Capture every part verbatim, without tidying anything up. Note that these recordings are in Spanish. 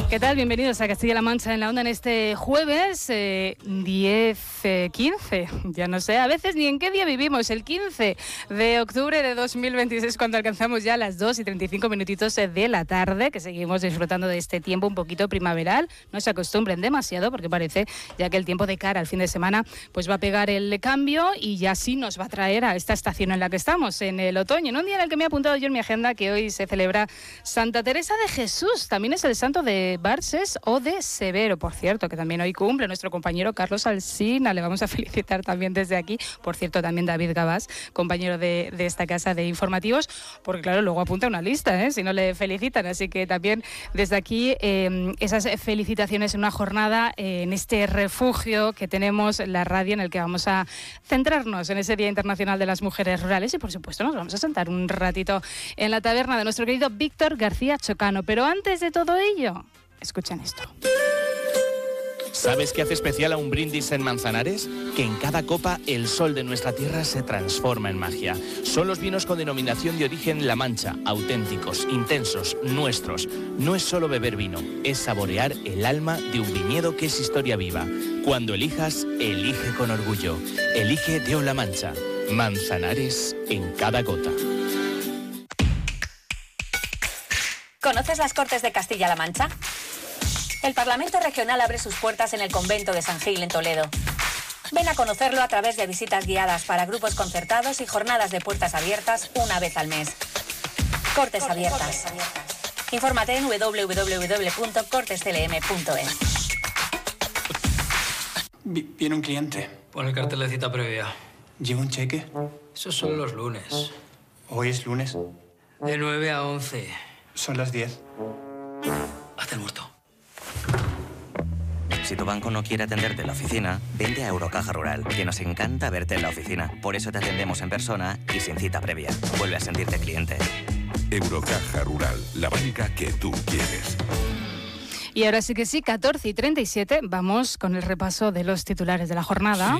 ¿Qué tal? Bienvenidos a Castilla-La Mancha en la Onda en este jueves eh, diez, eh, quince, ya no sé, a veces ni en qué día vivimos, el quince de octubre de dos mil veintiséis, cuando alcanzamos ya las dos y treinta y cinco minutitos de la tarde, que seguimos disfrutando de este tiempo un poquito primaveral. No se acostumbren demasiado porque parece ya que el tiempo de cara al fin de semana pues va a pegar el cambio y ya sí nos va a traer a esta estación en la que estamos, en el otoño, en un día en el que me he apuntado yo en mi agenda que hoy se celebra Santa Teresa de Jesús, también es el santo de Barses o de Severo, por cierto, que también hoy cumple nuestro compañero Carlos Alsina, le vamos a felicitar también desde aquí, por cierto también David Gabás, compañero de, de esta casa de informativos, porque claro, luego apunta una lista, ¿eh? Si no le felicitan, así que también desde aquí eh, esas felicitaciones en una jornada, eh, en este refugio que tenemos la radio en el que vamos a centrarnos en ese Día Internacional de las Mujeres Rurales y por supuesto nos vamos a sentar un ratito en la taberna de nuestro querido Víctor García Chocano, pero antes de todo ello, escuchen esto. ¿Sabes qué hace especial a un brindis en Manzanares? Que en cada copa el sol de nuestra tierra se transforma en magia. Son los vinos con denominación de origen La Mancha, auténticos, intensos, nuestros. No es solo beber vino, es saborear el alma de un viñedo que es historia viva. Cuando elijas, elige con orgullo. Elige Deo La Mancha. Manzanares en cada gota. ¿Conoces las Cortes de Castilla-La Mancha? El Parlamento Regional abre sus puertas en el convento de San Gil, en Toledo. Ven a conocerlo a través de visitas guiadas para grupos concertados y jornadas de puertas abiertas una vez al mes. Cortes, Cortes abiertas. abiertas. Infórmate en doble u doble u doble u punto cortes c l m punto e s. Viene un cliente. Pon el cartel de cita previa. ¿Lleva un cheque? Esos son los lunes. Hoy es lunes. De nueve a once. Son las diez. Haz el muerto. Si tu banco no quiere atenderte en la oficina, vente a Eurocaja Rural, que nos encanta verte en la oficina. Por eso te atendemos en persona y sin cita previa. Vuelve a sentirte cliente. Eurocaja Rural, la banca que tú quieres. Y ahora sí que sí, catorce y treinta y siete, vamos con el repaso de los titulares de la jornada.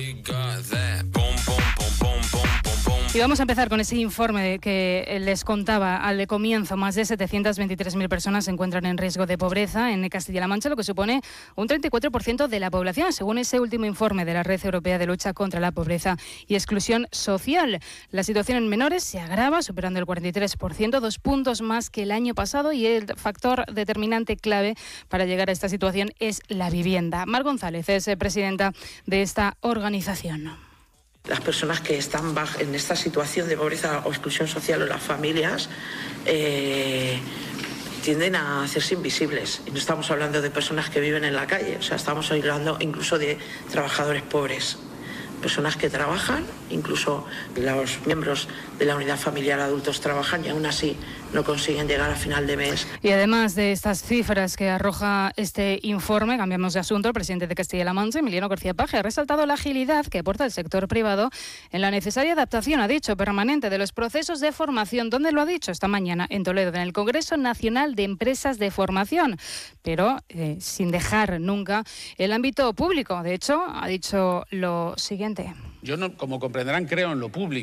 Y vamos a empezar con ese informe que les contaba al comienzo. Más de setecientas veintitrés mil personas se encuentran en riesgo de pobreza en Castilla-La Mancha, lo que supone un treinta y cuatro por ciento de la población, según ese último informe de la Red Europea de Lucha contra la Pobreza y Exclusión Social. La situación en menores se agrava, superando el cuarenta y tres por ciento, dos puntos más que el año pasado, y el factor determinante clave para llegar a esta situación es la vivienda. Mar González es presidenta de esta organización. Las personas que están en esta situación de pobreza o exclusión social o las familias eh, tienden a hacerse invisibles. Y no estamos hablando de personas que viven en la calle, o sea, estamos hablando incluso de trabajadores pobres. Personas que trabajan, incluso los miembros de la unidad familiar adultos trabajan y aún así no consiguen llegar a final de mes. Y además de estas cifras que arroja este informe, cambiamos de asunto. El presidente de Castilla-La Mancha, Emiliano García Paje, ha resaltado la agilidad que aporta el sector privado en la necesaria adaptación, ha dicho, permanente de los procesos de formación. ¿Dónde lo ha dicho? Esta mañana en Toledo, en el Congreso Nacional de Empresas de Formación, pero eh, sin dejar nunca el ámbito público. De hecho, ha dicho lo siguiente. Yo, no, como comprenderán, creo en lo público.